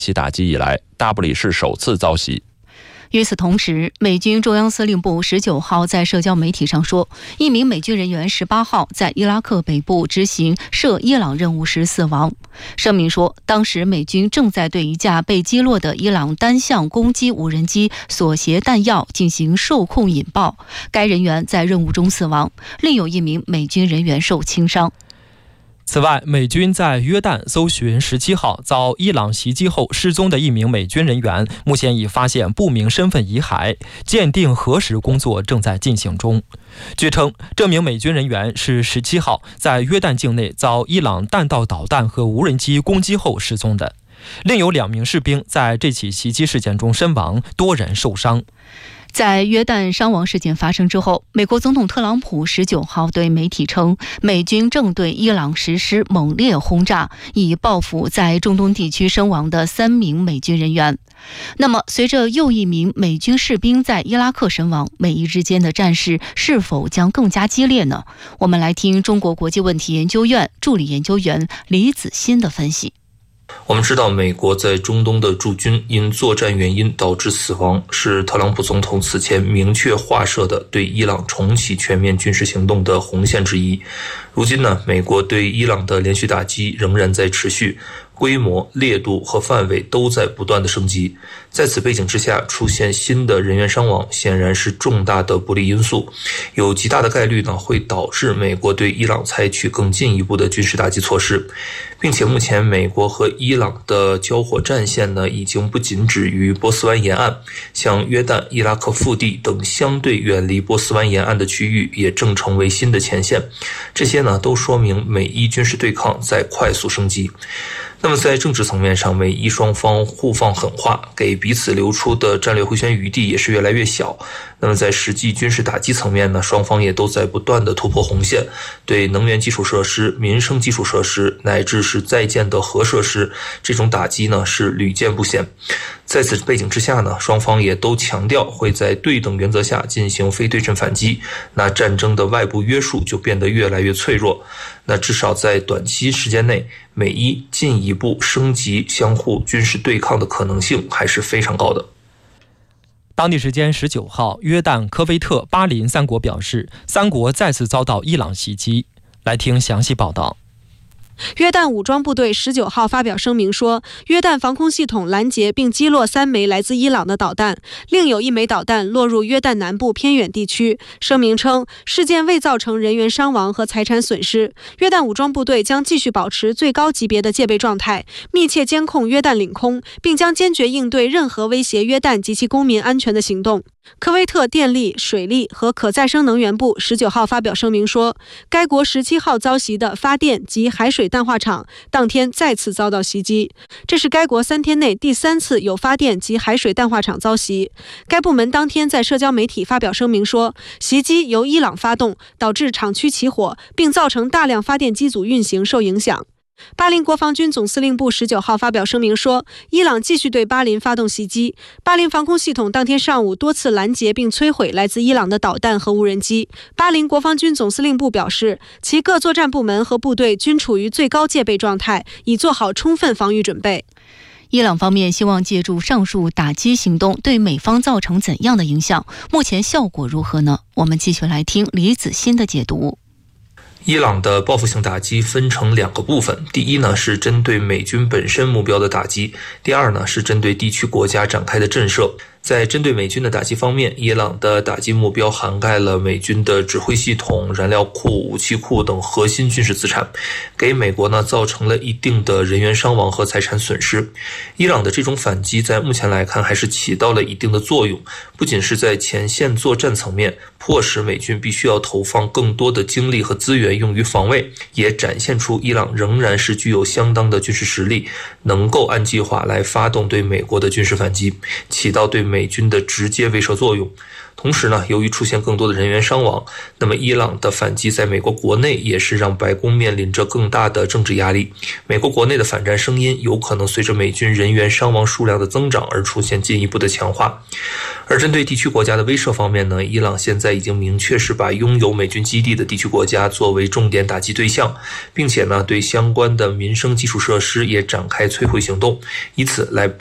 其打击以来，大不里士首次遭袭。 与此同时，美军中央司令部19号在社交媒体上说，一名美军人员18号在伊拉克北部执行涉伊朗任务时死亡。声明说，当时美军正在对一架被击落的伊朗单向攻击无人机所携弹药进行受控引爆，该人员在任务中死亡，另有一名美军人员受轻伤。 此外，美军在约旦搜寻17号遭伊朗袭击后失踪的一名美军人员，目前已发现不明身份遗骸，鉴定核实工作正在进行中。据称，这名美军人员是17号在约旦境内遭伊朗弹道导弹和无人机攻击后失踪的。另有2名士兵在这起袭击事件中身亡，多人受伤。 在约旦伤亡事件发生之后，美国总统特朗普19号对媒体称，美军正对伊朗实施猛烈轰炸，以报复在中东地区身亡的3名美军人员。那么，随着又一名美军士兵在伊拉克身亡，美伊之间的战事是否将更加激烈呢？我们来听中国国际问题研究院助理研究员李子欣的分析。 我们知道，美国在中东的驻军因作战原因导致死亡，是特朗普总统此前明确划设的对伊朗重启全面军事行动的红线之一。如今呢，美国对伊朗的连续打击仍然在持续，规模、烈度和范围都在不断的升级。在此背景之下，出现新的人员伤亡显然是重大的不利因素，有极大的概率呢会导致美国对伊朗采取更进一步的军事打击措施，并且目前美国和伊朗的交火战线呢已经不仅止于波斯湾沿岸，像约旦、伊拉克腹地等相对远离波斯湾沿岸的区域也正成为新的前线。这些呢都说明美伊军事对抗在快速升级。那么在政治层面上，美伊双方互放狠话，给彼此留出的战略回旋余地也是越来越小。那么在实际军事打击层面呢，双方也都在不断的突破红线，对能源基础设施、民生基础设施乃至是在建的核设施，这种打击呢是屡见不鲜。在此背景之下呢，双方也都强调会在对等原则下进行非对称反击，那战争的外部约束就变得越来越脆弱。那至少在短期时间内，美伊进一步升级相互军事对抗的可能性还是非常高的。 当地时间19号，约旦、科威特、巴林3国表示，3国再次遭到伊朗袭击。来听详细报道。 约旦武装部队19号发表声明说，约旦防空系统拦截并击落3枚来自伊朗的导弹，另有1枚导弹落入约旦南部偏远地区。声明称，事件未造成人员伤亡和财产损失。约旦武装部队将继续保持最高级别的戒备状态，密切监控约旦领空，并将坚决应对任何威胁约旦及其公民安全的行动。科威特电力、水利和可再生能源部19号发表声明说，该国17号遭袭的发电及海水淡化厂当天再次遭到袭击，这是该国3天内第3次有发电及海水淡化厂遭袭。该部门当天在社交媒体发表声明说，袭击由伊朗发动，导致厂区起火，并造成大量发电机组运行受影响。巴林国防军总司令部19号发表声明说，伊朗继续对巴林发动袭击。巴林防空系统当天上午多次拦截并摧毁来自伊朗的导弹和无人机。巴林国防军总司令部表示，其各作战部门和部队均处于最高戒备状态，已做好充分防御准备。 伊朗方面希望借助上述打击行动对美方造成怎样的影响？目前效果如何呢？我们继续来听李子欣的解读。 伊朗的报复性打击分成2个部分，第一呢是针对美军本身目标的打击，第二呢是针对地区国家展开的震慑。在针对美军的打击方面，伊朗的打击目标涵盖了美军的指挥系统、燃料库、武器库等核心军事资产，给美国呢造成了一定的人员伤亡和财产损失。伊朗的这种反击在目前来看还是起到了一定的作用，不仅是在前线作战层面迫使美军必须要投放更多的精力和资源用于防卫，也展现出伊朗仍然是具有相当的军事实力，能够按计划来发动对美国的军事反击，起到对美军的直接威慑作用。同时呢，由于出现更多的人员伤亡，那么伊朗的反击在美国国内也是让白宫面临着更大的政治压力。美国国内的反战声音有可能随着美军人员伤亡数量的增长而出现进一步的强化。而针对地区国家的威慑方面呢，伊朗现在已经明确是把拥有美军基地的地区国家作为重点打击对象，并且呢，对相关的民生基础设施也展开摧毁行动，以此来